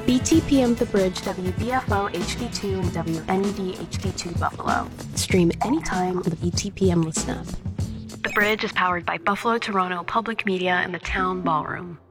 BTPM The Bridge, WBFO HD2 and WNED HD2 Buffalo. Stream anytime on the BTPM Listen app. The Bridge is powered by Buffalo Toronto Public Media and the Town Ballroom.